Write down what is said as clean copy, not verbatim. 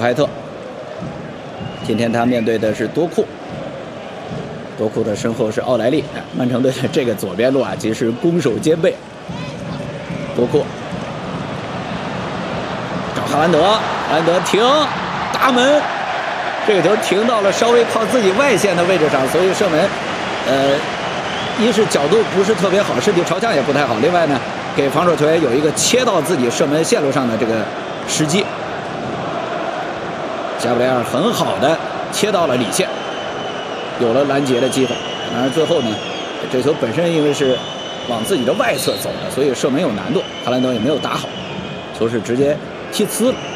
弗海特。今天他面对的是多库，多库的身后是奥莱利。曼城队的这个左边路啊，其实攻守兼备。多库找哈兰德，哈兰德停大门，这个球停到了稍微靠自己外线的位置上，所以射门，一是角度不是特别好，身体朝向也不太好，另外呢，给防守球员有一个切到自己射门线路上的这个时机。加布雷尔很好的切到了里线，有了拦截的机会。当然最后呢，这球本身因为是往自己的外侧走的，所以射门有难度，哈兰德也没有打好，球是直接踢呲了。